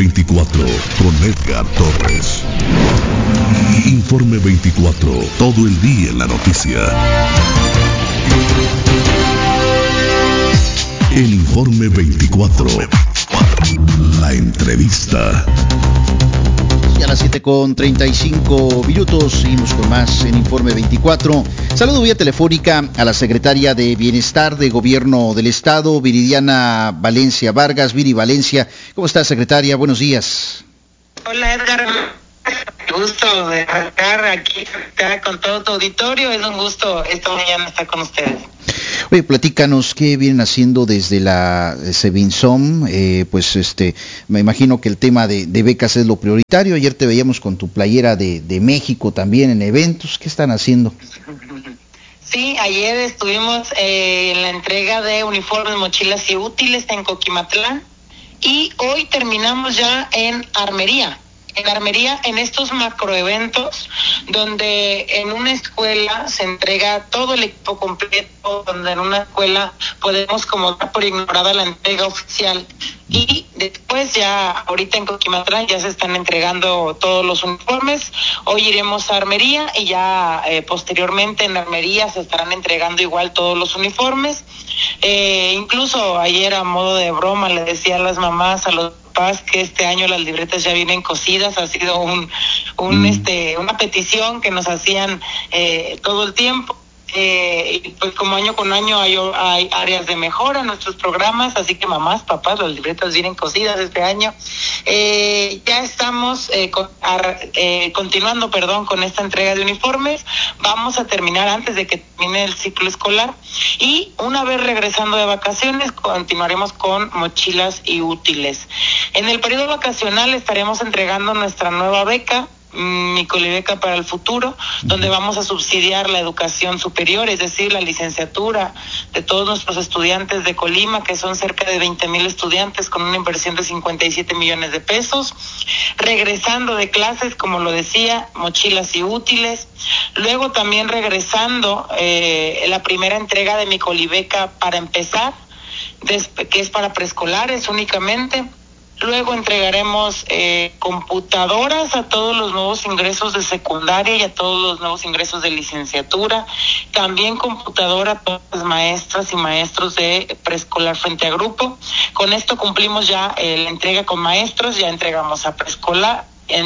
24 con Edgar Torres. Informe 24, todo el día en la noticia. El Informe 24, la entrevista. Y a las 7:35 seguimos con más en Informe 24. Saludo vía telefónica a la secretaria de Bienestar de Gobierno del Estado, Viridiana Valencia Vargas. Viri Valencia, ¿cómo está, secretaria? Buenos días. Hola, Edgar. Gusto de estar aquí con todo tu auditorio. Es un gusto esta mañana estar con ustedes. Oye, platícanos qué vienen haciendo desde la Sevinsom. Me imagino que el tema de becas es lo prioritario. Ayer te veíamos con tu playera de México también en eventos. ¿Qué están haciendo? Sí, ayer estuvimos en la entrega de uniformes, mochilas y útiles en Coquimatlán y hoy terminamos ya en Armería. En estos macroeventos donde en una escuela se entrega todo el equipo completo, donde en una escuela podemos como dar por ignorada la entrega oficial y después ya ahorita en Coquimatlán ya se están entregando todos los uniformes. Hoy iremos a Armería y ya posteriormente en Armería se estarán entregando igual todos los uniformes. Incluso ayer a modo de broma le decía a las mamás, a los papás, que este año las libretas ya vienen cosidas. Ha sido una petición que nos hacían todo el tiempo. Y pues como año con año hay áreas de mejora en nuestros programas, así que mamás, papás, las libretas vienen cosidas este año. Ya estamos continuando con esta entrega de uniformes. Vamos a terminar antes de que termine el ciclo escolar y una vez regresando de vacaciones continuaremos con mochilas y útiles. En el periodo vacacional estaremos entregando nuestra nueva beca, mi Colibeca para el Futuro, donde vamos a subsidiar la educación superior, es decir, la licenciatura de todos nuestros estudiantes de Colima, que son cerca de 20,000 estudiantes con una inversión de 57 millones de pesos. Regresando de clases, como lo decía, mochilas y útiles. Luego también regresando la primera entrega de mi Colibeca para empezar, que es para preescolares únicamente. Luego entregaremos computadoras a todos los nuevos ingresos de secundaria y a todos los nuevos ingresos de licenciatura. También computadora a todas las maestras y maestros de preescolar frente a grupo. Con esto cumplimos ya la entrega con maestros, ya entregamos a preescolar,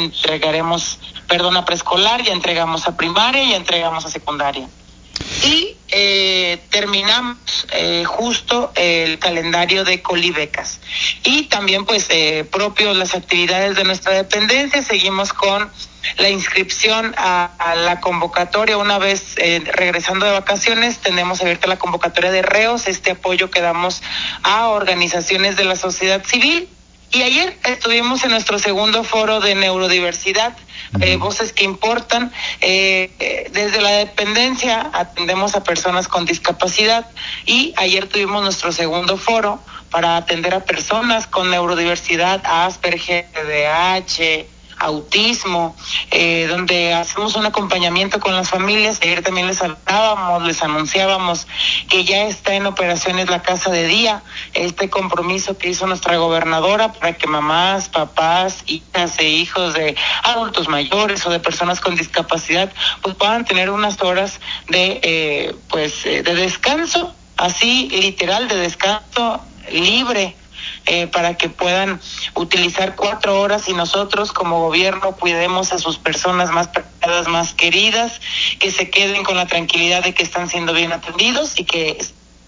a preescolar, ya entregamos a primaria y ya entregamos a secundaria. Y terminamos justo el calendario de Colibecas. Y también propio las actividades de nuestra dependencia. Seguimos con la inscripción a la convocatoria. Una vez regresando de vacaciones, tenemos abierta la convocatoria de reos, este apoyo que damos a organizaciones de la sociedad civil. Y ayer estuvimos en nuestro segundo foro de neurodiversidad, voces que importan. Desde la dependencia atendemos a personas con discapacidad y ayer tuvimos nuestro segundo foro para atender a personas con neurodiversidad, Asperger, TDAH, autismo, donde hacemos un acompañamiento con las familias. Ayer también les anunciábamos que ya está en operaciones la casa de día, este compromiso que hizo nuestra gobernadora para que mamás, papás, hijas e hijos de adultos mayores o de personas con discapacidad pues puedan tener unas horas de descanso, así literal, de descanso libre, para que puedan utilizar 4 horas y nosotros como gobierno cuidemos a sus personas más preciadas, más queridas, que se queden con la tranquilidad de que están siendo bien atendidos y que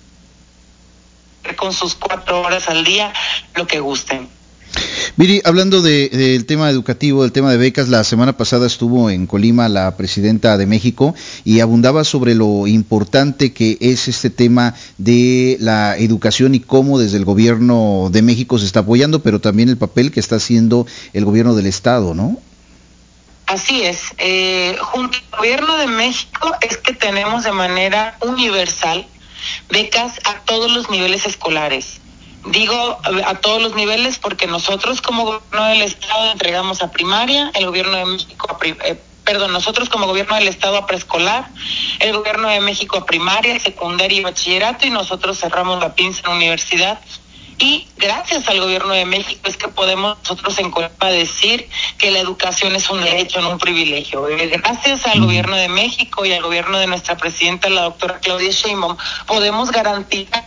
con sus 4 horas al día lo que gusten. Miri, hablando del tema educativo, del tema de becas, la semana pasada estuvo en Colima la presidenta de México y abundaba sobre lo importante que es este tema de la educación y cómo desde el gobierno de México se está apoyando, pero también el papel que está haciendo el gobierno del Estado, ¿no? Así es. Junto al gobierno de México es que tenemos de manera universal becas a todos los niveles escolares. Digo a todos los niveles porque nosotros como gobierno del Estado entregamos a primaria, el gobierno de México nosotros como gobierno del Estado a preescolar, el gobierno de México a primaria, secundaria y bachillerato, y nosotros cerramos la pinza en universidad y gracias al gobierno de México es que podemos nosotros en Colima decir que la educación es un derecho, no un privilegio. Gracias al gobierno de México y al gobierno de nuestra presidenta, la doctora Claudia Sheinbaum, podemos garantizar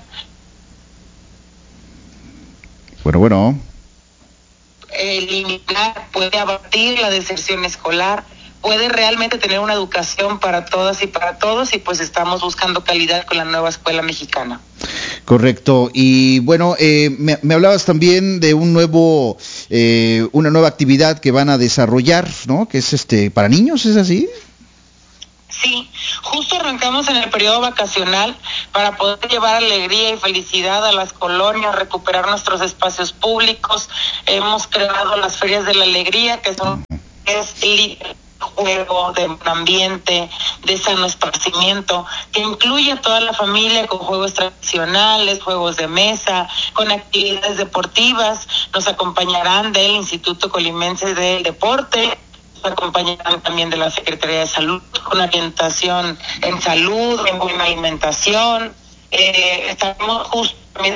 eliminar, puede abatir la deserción escolar, puede realmente tener una educación para todas y para todos, y pues estamos buscando calidad con la nueva escuela mexicana. Correcto. Y bueno, me hablabas también de una nueva actividad que van a desarrollar, ¿no? Que es para niños, ¿es así? Sí, justo arrancamos en el periodo vacacional para poder llevar alegría y felicidad a las colonias, recuperar nuestros espacios públicos. Hemos creado las ferias de la alegría, que son juego, de ambiente, de sano esparcimiento, que incluye a toda la familia con juegos tradicionales, juegos de mesa, con actividades deportivas. Nos acompañarán del Instituto Colimense del Deporte, nos acompañarán también de la Secretaría de Salud, con orientación en salud, en buena alimentación. Estamos justo también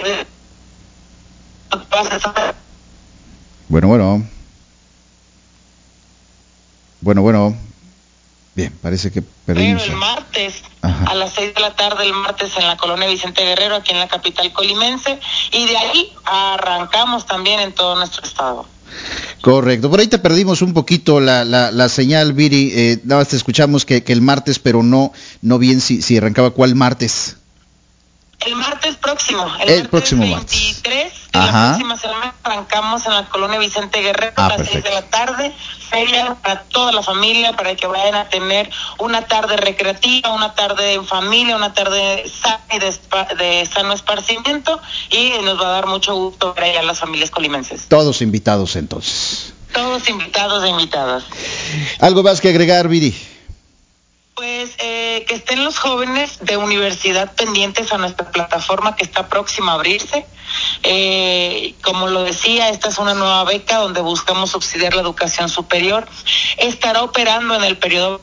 Bueno. Bien, parece que perdimos. Pero el martes, a las 6 de la tarde, el martes en la colonia Vicente Guerrero, aquí en la capital colimense, y de ahí arrancamos también en todo nuestro estado. Correcto, por ahí te perdimos un poquito la señal, Viri, nada más te escuchamos que el martes, pero no bien si arrancaba cuál martes. El martes próximo, el próximo 23 de la próxima semana, arrancamos en la colonia Vicente Guerrero a las 6 de la tarde, feria para toda la familia, para que vayan a tener una tarde recreativa, una tarde en familia, una tarde sana y de sano esparcimiento, y nos va a dar mucho gusto ver allá a las familias colimenses. Todos invitados entonces. Todos invitados e invitadas. ¿Algo más que agregar, Viri? Pues que estén los jóvenes de universidad pendientes a nuestra plataforma que está próxima a abrirse. Como lo decía, esta es una nueva beca donde buscamos subsidiar la educación superior. Estará operando en el periodo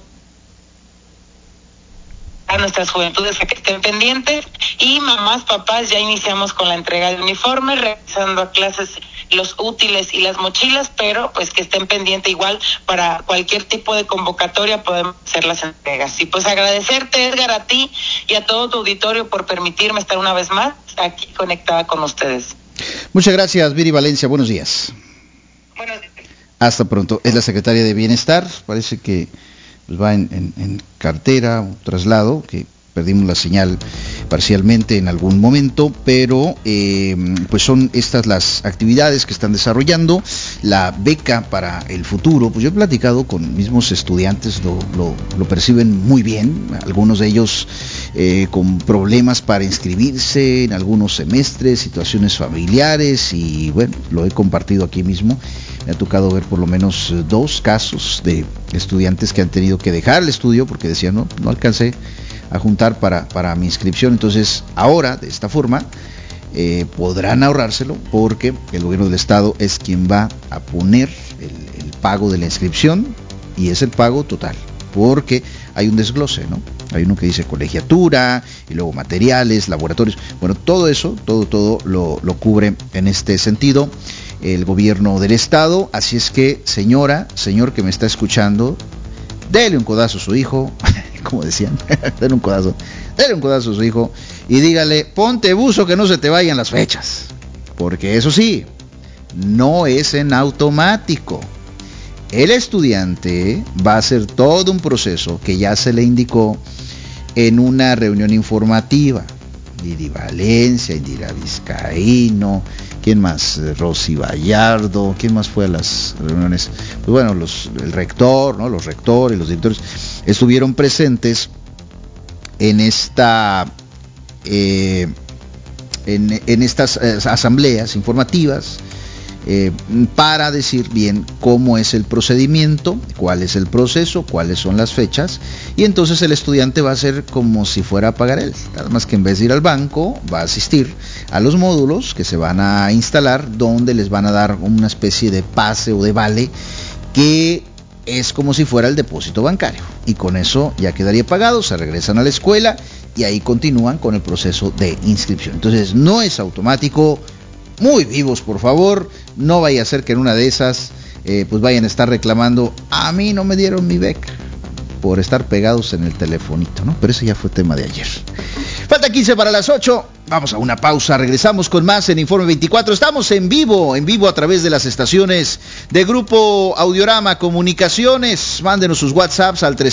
a nuestras juventudes a que estén pendientes, y mamás, papás, ya iniciamos con la entrega de uniformes, regresando a clases los útiles y las mochilas, pero pues que estén pendientes igual para cualquier tipo de convocatoria podemos hacer las entregas. Y pues agradecerte, Edgar, a ti y a todo tu auditorio por permitirme estar una vez más aquí conectada con ustedes. Muchas gracias, Viri Valencia, buenos días. Buenos días. Hasta pronto. Es la secretaria de Bienestar, parece que pues va en cartera, un traslado, que perdimos la señal parcialmente en algún momento, pero pues son estas las actividades que están desarrollando. La beca para el futuro, pues yo he platicado con mismos estudiantes, lo perciben muy bien, algunos de ellos con problemas para inscribirse en algunos semestres, situaciones familiares, y bueno, lo he compartido aquí mismo. Me ha tocado ver por lo menos 2 casos de estudiantes que han tenido que dejar el estudio porque decían no alcancé a juntar para mi inscripción. Entonces ahora de esta forma podrán ahorrárselo, porque el gobierno del estado es quien va a poner el pago de la inscripción, y es el pago total, porque hay un desglose, ¿no? Hay uno que dice colegiatura y luego materiales, laboratorios, bueno, todo eso, todo lo cubre en este sentido el gobierno del estado. Así es que, señor que me está escuchando, dele un codazo a su hijo, como decían, dele un codazo a su hijo y dígale, ponte buzo que no se te vayan las fechas, porque eso sí, no es en automático. El estudiante va a hacer todo un proceso que ya se le indicó en una reunión informativa. Viri Valencia, Indira Vizcaíno, ¿quién más? Rosy Vallardo, ¿quién más fue a las reuniones? Pues bueno, el rector, ¿no? Los rectores, los directores estuvieron presentes en estas asambleas informativas para decir bien cómo es el procedimiento, cuál es el proceso, cuáles son las fechas, y entonces el estudiante va a hacer como si fuera a pagar él, nada más que en vez de ir al banco va a asistir a los módulos que se van a instalar, donde les van a dar una especie de pase o de vale que es como si fuera el depósito bancario, y con eso ya quedaría pagado, se regresan a la escuela y ahí continúan con el proceso de inscripción. Entonces no es automático, muy vivos, por favor. No vaya a ser que en una de esas pues vayan a estar reclamando: a mí no me dieron mi beca, por estar pegados en el telefonito, ¿no? Pero ese ya fue tema de ayer. Falta 15 para las 8. Vamos a una pausa. Regresamos con más en Informe 24. Estamos en vivo a través de las estaciones de Grupo Audiorama Comunicaciones. Mándenos sus WhatsApps al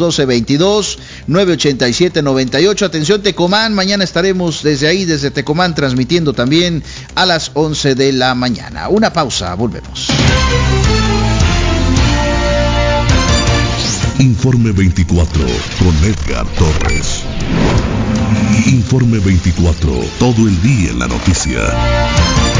312-22-987-98. Atención, Tecomán. Mañana estaremos desde ahí, desde Tecomán, transmitiendo también a las 11 de la mañana. Una pausa. Volvemos. Informe 24 con Edgar Torres. Informe 24, todo el día en la noticia.